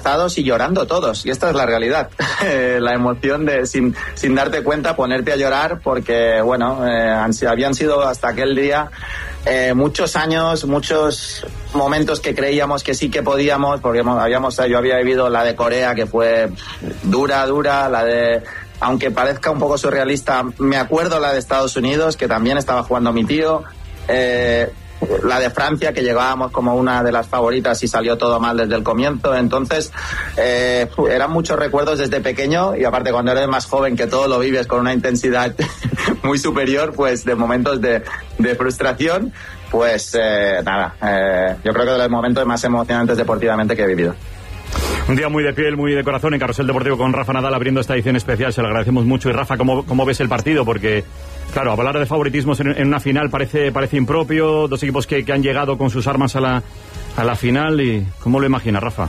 abrazados y llorando todos, y esta es la realidad. La emoción de sin darte cuenta ponerte a llorar porque, bueno, habían sido hasta aquel día muchos años, muchos momentos que creíamos que sí que podíamos, porque yo había vivido la de Corea, que fue dura, la de, aunque parezca un poco surrealista, me acuerdo la de Estados Unidos, que también estaba jugando mi tío, la de Francia, que llegábamos como una de las favoritas y salió todo mal desde el comienzo. Entonces eran muchos recuerdos desde pequeño, y aparte cuando eres más joven, que todo lo vives con una intensidad muy superior, pues de momentos de frustración, pues yo creo que de los momentos más emocionantes deportivamente que he vivido. Un día muy de piel, muy de corazón en Carrusel Deportivo con Rafa Nadal abriendo esta edición especial, se lo agradecemos mucho. Y Rafa, ¿cómo ves el partido? Porque, claro, hablar de favoritismos en una final parece impropio, dos equipos que han llegado con sus armas a la final, y ¿cómo lo imaginas, Rafa?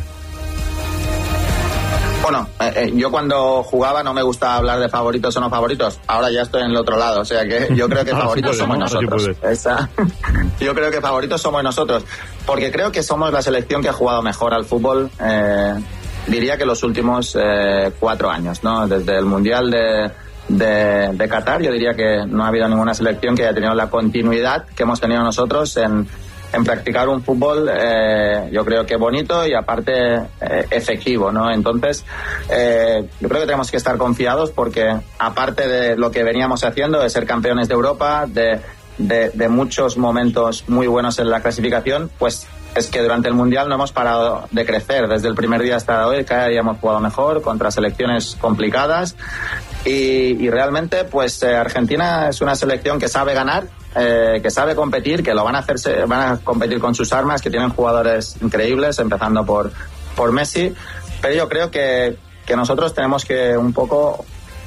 Bueno, yo cuando jugaba no me gustaba hablar de favoritos o no favoritos. Ahora ya estoy en el otro lado, o sea que yo creo que favoritos somos nosotros. Yo creo que favoritos somos nosotros, porque creo que somos la selección que ha jugado mejor al fútbol, diría que los últimos 4 años, ¿no? Desde el Mundial de Qatar, yo diría que no ha habido ninguna selección que haya tenido la continuidad que hemos tenido nosotros en practicar un fútbol, yo creo que bonito y aparte efectivo, ¿no? Entonces, yo creo que tenemos que estar confiados, porque aparte de lo que veníamos haciendo, de ser campeones de Europa, de muchos momentos muy buenos en la clasificación, pues es que durante el Mundial no hemos parado de crecer. Desde el primer día hasta hoy, cada día hemos jugado mejor contra selecciones complicadas, y realmente pues Argentina es una selección que sabe ganar, que sabe competir, que van a competir con sus armas, que tienen jugadores increíbles, empezando por Messi, pero yo creo que nosotros tenemos que un poco,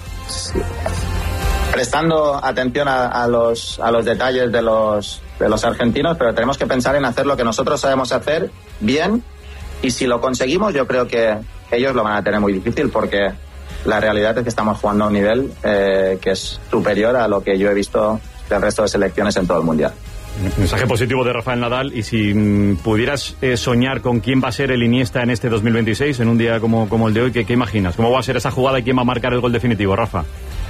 prestando atención a los detalles de los argentinos, pero tenemos que pensar en hacer lo que nosotros sabemos hacer bien, y si lo conseguimos yo creo que ellos lo van a tener muy difícil, porque la realidad es que estamos jugando a un nivel que es superior a lo que yo he visto del resto de selecciones en todo el Mundial. Mensaje positivo de Rafael Nadal. Y si pudieras soñar con quién va a ser el Iniesta en este 2026, en un día como el de hoy, ¿qué imaginas? ¿Cómo va a ser esa jugada y quién va a marcar el gol definitivo, Rafa?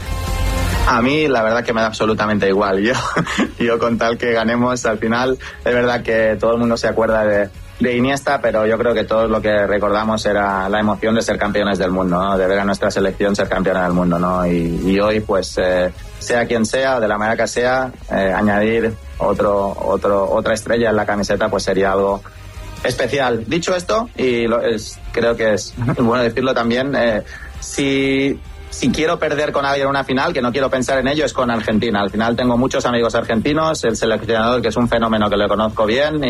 A mí la verdad que me da absolutamente igual. Yo con tal que ganemos, al final es verdad que todo el mundo se acuerda de Iniesta, pero yo creo que todos lo que recordamos era la emoción de ser campeones del mundo, ¿no? De ver a nuestra selección ser campeona del mundo, ¿no? Y hoy pues sea quien sea, de la manera que sea, añadir otra estrella en la camiseta pues sería algo especial. Dicho esto, y creo que es bueno decirlo también, si quiero perder con alguien en una final, que no quiero pensar en ello, es con Argentina. Al final tengo muchos amigos argentinos, el seleccionador, que es un fenómeno que lo conozco bien,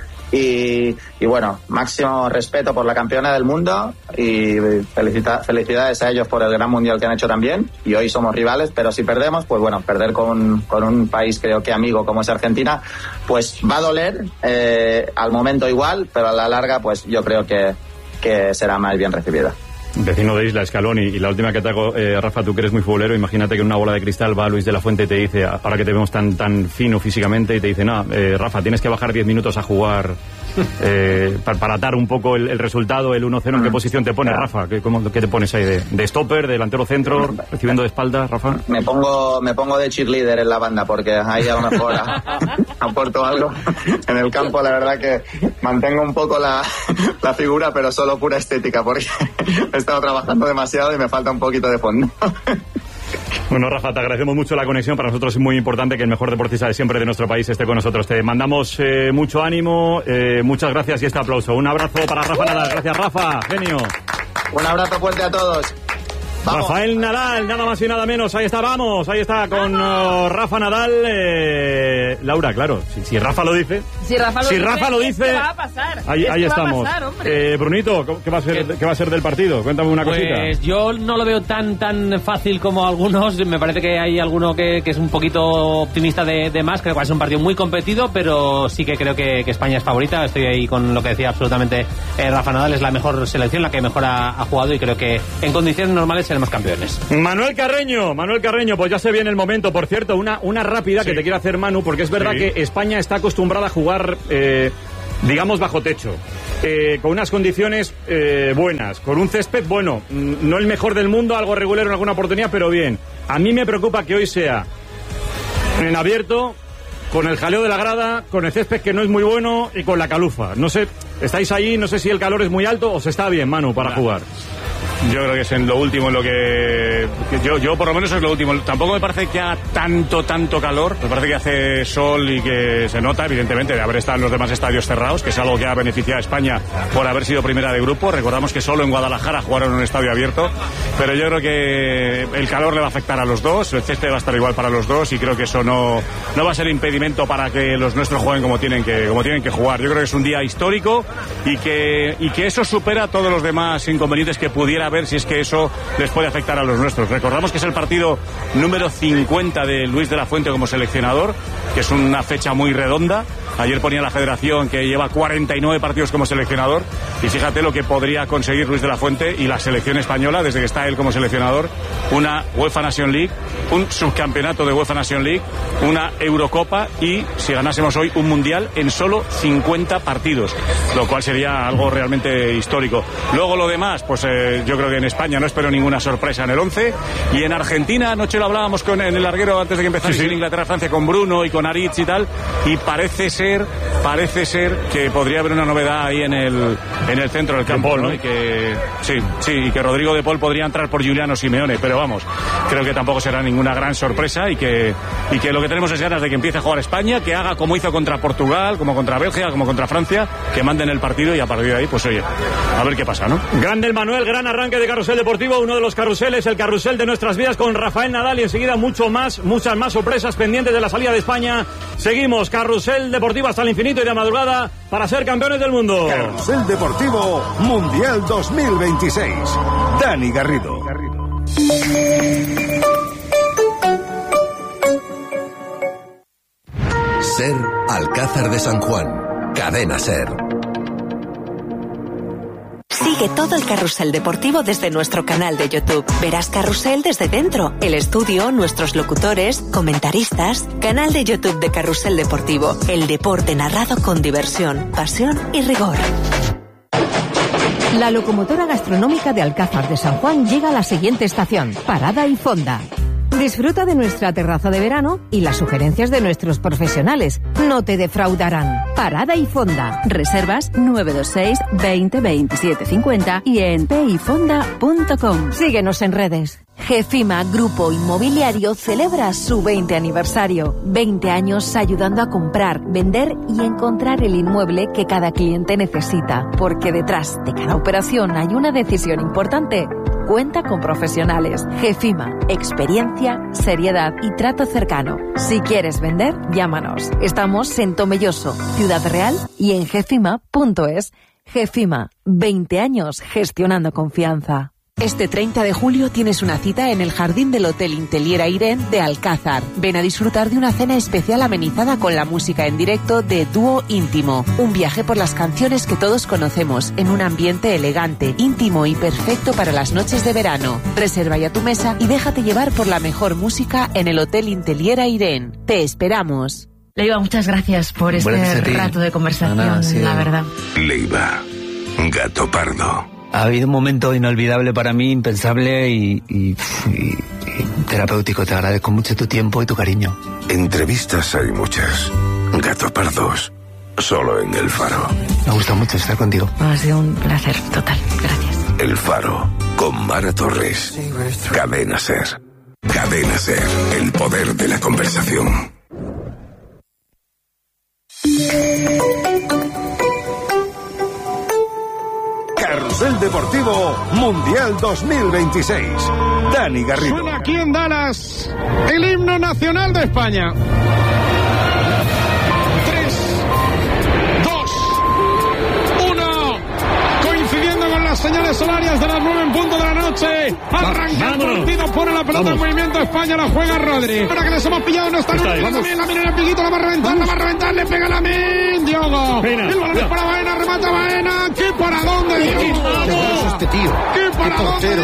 y bueno, máximo respeto por la campeona del mundo, y felicidades a ellos por el gran mundial que han hecho también. Y hoy somos rivales, pero si perdemos, pues bueno, perder con un país creo que amigo como es Argentina, pues va a doler, al momento igual, pero a la larga pues yo creo que será más bien recibida. Vecino de Isla, Escalón, y la última que te hago, Rafa, tú que eres muy futbolero, imagínate que en una bola de cristal va Luis de la Fuente y te dice, ahora que te vemos tan fino físicamente, y te dice, no, Rafa, tienes que bajar 10 minutos a jugar para atar un poco el resultado, el 1-0, ¿en qué posición te pones, Rafa? ¿Qué te pones ahí? ¿De stopper, de delantero centro, recibiendo de espalda, Rafa? Me pongo de cheerleader en la banda, porque ahí a lo mejor aporto algo. En el campo la verdad que mantengo un poco la figura, pero solo pura estética, porque he estado trabajando demasiado y me falta un poquito de fondo. Bueno, Rafa, te agradecemos mucho la conexión. Para nosotros es muy importante que el mejor deportista de siempre de nuestro país esté con nosotros. Te mandamos mucho ánimo, muchas gracias y este aplauso. Un abrazo para Rafa Nadal. Gracias, Rafa, genio. Un abrazo fuerte a todos. Vamos. Rafael Nadal, nada más y nada menos. Ahí está, vamos, ahí está con Rafa Nadal. Laura, claro, si Rafa lo dice. Si Rafa lo dice, ¿qué va a pasar? Ahí estamos. Va a pasar, Brunito, ¿qué va a ser del partido? Cuéntame una cosita. Pues yo no lo veo tan fácil como algunos. Me parece que hay alguno que es un poquito optimista de más. Creo que va a ser un partido muy competido, pero sí que creo que España es favorita. Estoy ahí con lo que decía absolutamente Rafa Nadal. Es la mejor selección, la que mejor ha jugado, y creo que en condiciones normales seremos campeones. Manuel Carreño, pues ya se viene el momento. Por cierto, una rápida que te quiero hacer, Manu, porque es verdad que España está acostumbrada a jugar, digamos, bajo techo. con unas condiciones buenas, con un césped bueno, no el mejor del mundo, algo regular en alguna oportunidad, pero bien. A mí me preocupa que hoy sea en abierto, con el jaleo de la grada, con el césped que no es muy bueno y con la calufa. No sé, estáis ahí, no sé si el calor es muy alto o se está bien, Manu, para jugar. Yo creo que es en lo último en lo que yo por lo menos es lo último. Tampoco me parece que haga tanto calor. Me parece que hace sol y que se nota, evidentemente, de haber estado en los demás estadios cerrados, que es algo que ha beneficiado a España por haber sido primera de grupo. Recordamos que solo en Guadalajara jugaron en un estadio abierto, pero yo creo que el calor le va a afectar a los dos, el césped va a estar igual para los dos y creo que eso no va a ser impedimento para que los nuestros jueguen como tienen que jugar. Yo creo que es un día histórico y que eso supera todos los demás inconvenientes que pudiera ver si es que eso les puede afectar a los nuestros. Recordamos que es el partido número 50 de Luis de la Fuente como seleccionador, que es una fecha muy redonda. Ayer ponía la Federación que lleva 49 partidos como seleccionador y fíjate lo que podría conseguir Luis de la Fuente y la selección española desde que está él como seleccionador: una UEFA Nation League, un subcampeonato de UEFA Nation League, una Eurocopa y, si ganásemos hoy, un Mundial en solo 50 partidos, lo cual sería algo realmente histórico. Luego lo demás, pues yo creo que en España no espero ninguna sorpresa en el 11 y en Argentina, anoche lo hablábamos en el larguero antes de que empezase en Inglaterra-Francia con Bruno y con Aritz y tal, y parece ser que podría haber una novedad ahí en el centro del campo, ¿no? Y que y que Rodrigo de Paul podría entrar por Giuliano Simeone, pero vamos, creo que tampoco será ninguna gran sorpresa y que lo que tenemos es ganas de que empiece a jugar España, que haga como hizo contra Portugal, como contra Bélgica, como contra Francia, que manden el partido y a partir de ahí, pues oye, a ver qué pasa, ¿no? Grande el Manuel, gran arranque de Carrusel Deportivo, uno de los carruseles, el carrusel de nuestras vidas con Rafael Nadal y enseguida muchas más sorpresas pendientes de la salida de España. Seguimos, Carrusel Deportivo hasta el infinito y de madrugada para ser campeones del mundo. Carrusel Deportivo Mundial 2026. Dani Garrido. SER Alcázar de San Juan. Cadena SER. Sigue todo el carrusel deportivo desde nuestro canal de YouTube. Verás Carrusel desde dentro, el estudio, nuestros locutores, comentaristas. Canal de YouTube de Carrusel Deportivo. El deporte narrado con diversión, pasión y rigor. La locomotora gastronómica de Alcázar de San Juan llega a la siguiente estación, Parada y Fonda. Disfruta de nuestra terraza de verano y las sugerencias de nuestros profesionales. No te defraudarán. Parada y Fonda. Reservas 926 20 27 50 y en pifonda.com. Síguenos en redes. GEFIMA Grupo Inmobiliario celebra su 20 aniversario. 20 años ayudando a comprar, vender y encontrar el inmueble que cada cliente necesita. Porque detrás de cada operación hay una decisión importante. Cuenta con profesionales. GEFIMA, experiencia, seriedad y trato cercano. Si quieres vender, llámanos. Estamos en Tomelloso, Ciudad Real y en gefima.es. GEFIMA, 20 años gestionando confianza. Este 30 de julio tienes una cita en el jardín del Hotel Inteliera Irene de Alcázar. Ven a disfrutar de una cena especial amenizada con la música en directo de Dúo Íntimo. Un viaje por las canciones que todos conocemos en un ambiente elegante, íntimo y perfecto para las noches de verano. Reserva ya tu mesa y déjate llevar por la mejor música en el Hotel Inteliera Irene. Te esperamos. Leiva, muchas gracias por este rato de conversación, la verdad. Leiva, gato pardo. Ha habido un momento inolvidable para mí, impensable y terapéutico. Te agradezco mucho tu tiempo y tu cariño. Entrevistas hay muchas. Gato pardos, solo en El Faro. Me gusta mucho estar contigo. Ha sido un placer total. Gracias. El Faro, con Mara Torres. Cadena SER. Cadena SER, el poder de la conversación. Carrusel Deportivo Mundial 2026. Dani Garrido. Suena aquí en Dallas el himno nacional de España. 3, 2, 1. Coincidiendo con las señales horarias de las 9 en punto de la noche. Arranca el partido, pone la pelota en movimiento. España la juega Rodri. Ahora que les hemos pillado, no está también. La mira en el piquito, la va a reventar, le pega la min. Diogo. El balón es para Baena, remata Baena. ¿Qué para dónde, Diogo? ¿Qué para dónde?